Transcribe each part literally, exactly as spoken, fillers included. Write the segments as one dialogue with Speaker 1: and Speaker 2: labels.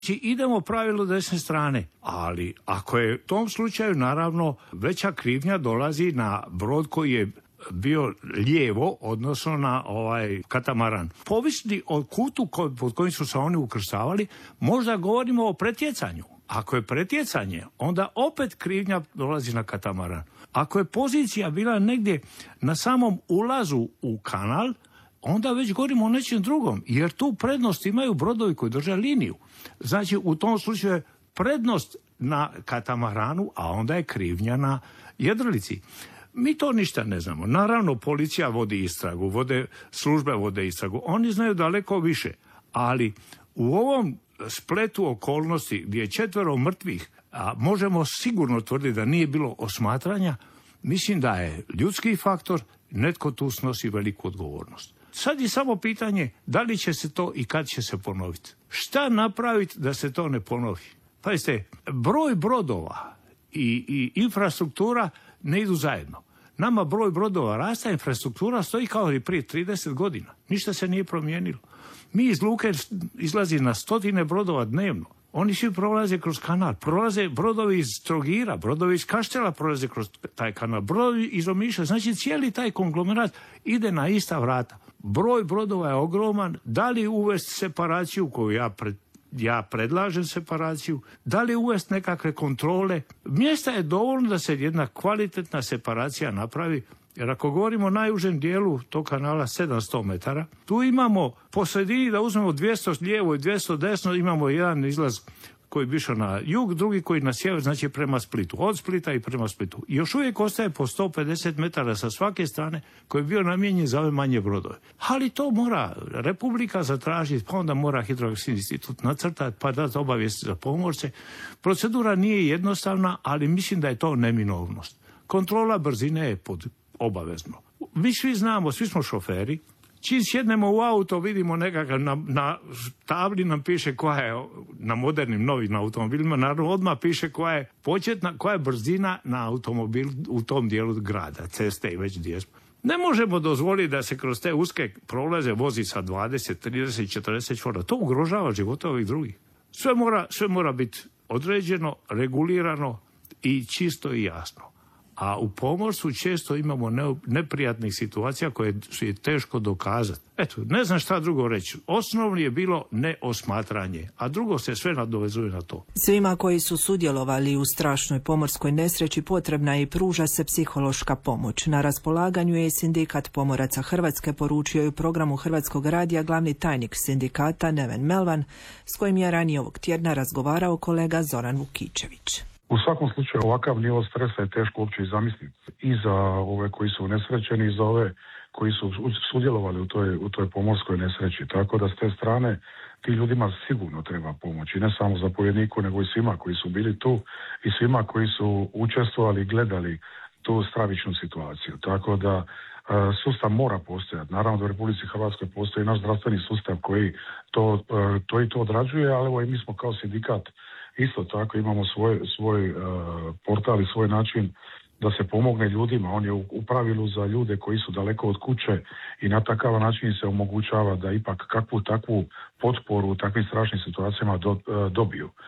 Speaker 1: idemo pravilu desne strane, ali ako je u tom slučaju naravno veća krivnja dolazi na brod koji je bio lijevo, odnosno na ovaj katamaran. Povisni od kutu pod kojim su se oni ukrštavali, možda govorimo o pretjecanju. Ako je pretjecanje, onda opet krivnja dolazi na katamaran. Ako je pozicija bila negdje na samom ulazu u kanal, onda već govorimo o nečem drugom, jer tu prednost imaju brodovi koji drže liniju. Znači, u tom slučaju je prednost na katamaranu, a onda je krivnja na jedrilici. Mi to ništa ne znamo. Naravno, policija vodi istragu, vode, službe vode istragu. Oni znaju daleko više, ali u ovom spletu okolnosti gdje je četvero mrtvih, a možemo sigurno tvrditi da nije bilo osmatranja, mislim da je ljudski faktor, netko tu snosi veliku odgovornost. Sad je samo pitanje da li će se to i kad će se ponoviti. Šta napraviti da se to ne ponovi? Pazite, broj brodova i, i infrastruktura ne idu zajedno. Nama broj brodova rasta, infrastruktura stoji kao i prije trideset godina. Ništa se nije promijenilo. Mi iz luke izlazi na stotine brodova dnevno. Oni svi prolaze kroz kanal. Prolaze brodovi iz Trogira, brodovi iz Kaštela prolaze kroz taj kanal, brodovi iz Omiša. Znači cijeli taj konglomerat ide na ista vrata. Broj brodova je ogroman. Da li uvesti separaciju koju ja pred Ja predlažem separaciju, da li uvesti nekakve kontrole. Mjesta je dovoljno da se jedna kvalitetna separacija napravi, jer ako govorimo o najužem dijelu tog kanala sedamsto metara, tu imamo po sredini da uzmemo dvjesto lijevo i dvjesto desno, imamo jedan izlaz koji bi išao na jug, drugi koji na sjever, znači prema Splitu, od Splita i prema Splitu. I još uvijek ostaje po sto pedeset metara sa svake strane koji je bio namijenjen za ove manje brodove. Ali to mora Republika zatražiti, pa onda mora Hidrografski institut nacrtati, pa dati obavijesti za pomorce. Procedura nije jednostavna, ali mislim da je to neminovnost. Kontrola brzine je pod obavezno. Mi svi znamo, svi smo šoferi. Čim sjednemo u auto, vidimo nekakav, na, na tabli nam piše koja je, na modernim novim automobilima, naravno odmah piše koja je početna, koja je brzina na automobil u tom dijelu grada, ceste i već gdje smo. Ne možemo dozvoliti da se kroz te uske prolaze vozi sa dvadeset, trideset, četrdeset čvora. To ugrožava živote ovih drugih. Sve mora, sve mora biti određeno, regulirano i čisto i jasno. A u pomorstvu često imamo ne, neprijatnih situacija koje su je teško dokazati. Eto, ne znam šta drugo reći. Osnovno je bilo neosmatranje, a drugo se sve nadovezuje na to.
Speaker 2: Svima koji su sudjelovali u strašnoj pomorskoj nesreći potrebna je i pruža se psihološka pomoć. Na raspolaganju je i Sindikat pomoraca Hrvatske, poručio je u programu Hrvatskog radija glavni tajnik sindikata Neven Melvan, s kojim je ranije ovog tjedna razgovarao kolega Zoran Vukičević.
Speaker 3: U svakom slučaju ovakav nivo stresa je teško uopće i zamisliti. I za ove koji su nesrećeni i za ove koji su sudjelovali u toj, u toj pomorskoj nesreći. Tako da s te strane ti ljudima sigurno treba pomoći. Ne samo zapovjedniku, nego i svima koji su bili tu i svima koji su učestvovali i gledali tu stravičnu situaciju. Tako da e, sustav mora postojati. Naravno da u Republici Hrvatskoj postoji naš zdravstveni sustav koji to, e, to i to odrađuje, ali evo i mi smo kao sindikat isto tako imamo svoj, svoj uh, portal i svoj način da se pomogne ljudima. On je u, u pravilu za ljude koji su daleko od kuće i na takav način se omogućava da ipak kakvu takvu potporu u takvim strašnim situacijama do, uh, dobiju. Uh,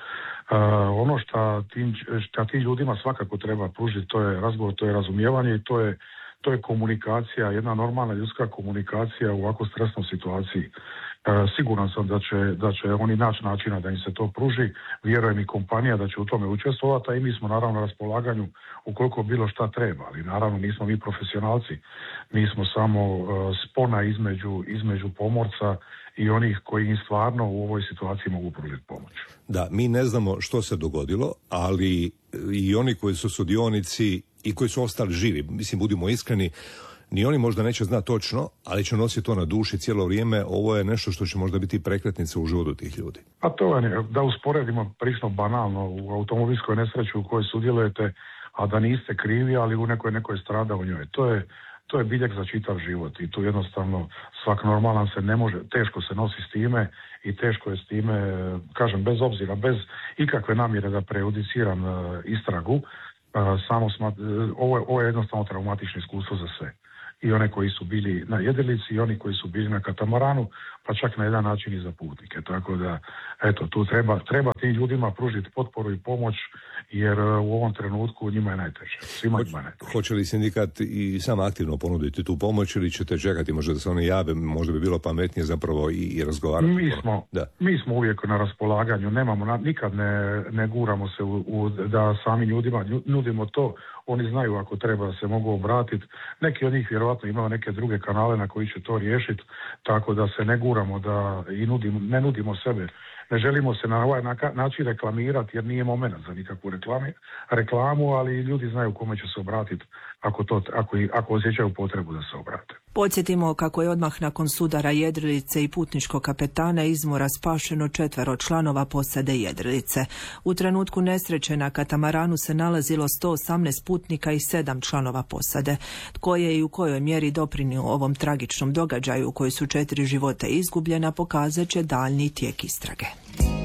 Speaker 3: ono što tim, šta tim ljudima svakako treba pružiti, to je razgovor, to je razumijevanje i to je, to je komunikacija, jedna normalna ljudska komunikacija u ovako stresnoj situaciji. E, siguran sam da će, da će oni naći načina da im se to pruži. Vjerujem i kompanija da će u tome učestvovati, a i mi smo naravno na raspolaganju ukoliko bilo šta treba. Ali naravno nismo mi profesionalci. Mi smo samo e, spona između, između pomorca i onih koji im stvarno u ovoj situaciji mogu pružiti pomoć.
Speaker 4: Da, mi ne znamo što se dogodilo, ali i oni koji su sudionici i koji su ostali živi, mislim, budimo iskreni, ni oni možda neće znati točno, ali će nositi to na duši cijelo vrijeme. Ovo je nešto što će možda biti prekretnica u životu tih ljudi.
Speaker 3: A to je, da usporedimo prilično banalno u automobilskoj nesreći u kojoj sudjelujete, a da niste krivi, ali u nekoj nekoj strada u njoj. To je, to je biljeg za čitav život i tu jednostavno svak normalan se ne može, teško se nosi s time i teško je s time, kažem, bez obzira, bez ikakve namjere da prejudiciram uh, istragu, uh, samo smat, uh, ovo, je, ovo je jednostavno traumatično iskustvo za sve. i one koji su bili na jedrilici i oni koji su bili na katamaranu, pa čak na jedan način i za putnike. Tako da, eto, tu treba, treba tim ljudima pružiti potporu i pomoć, jer u ovom trenutku njima je najteže. Svima
Speaker 4: Hoć,
Speaker 3: njima je najteže.
Speaker 4: Hoće li sindikat i sam aktivno ponuditi tu pomoć ili ćete čekati možda da se oni jave, možda bi bilo pametnije zapravo i, i razgovarati?
Speaker 3: Mi smo,
Speaker 4: da.
Speaker 3: mi smo uvijek na raspolaganju, nemamo, na, nikad ne, ne guramo se u, u, da sami ljudima nudimo to. Oni znaju ako treba da se mogu obratiti. Neki od njih vjerojatno imaju neke druge kanale na koji će to riješiti, tako da se ne guramo da i nudimo, ne nudimo sebe. Ne želimo se na ovaj način reklamirati jer nije moment za nikakvu reklame, reklamu, ali ljudi znaju kome će se obratiti ako, to, ako, ako osjećaju potrebu da se obrate.
Speaker 2: Podsjetimo kako je odmah nakon sudara jedrilice i putničkog kapetana iz mora spašeno četvero članova posade jedrilice. U trenutku nesreće na katamaranu se nalazilo sto osamnaest putnika i sedam članova posade. Tko je i u kojoj mjeri doprinio ovom tragičnom događaju u kojoj su četiri života izgubljena pokazat će daljnji tijek istrage.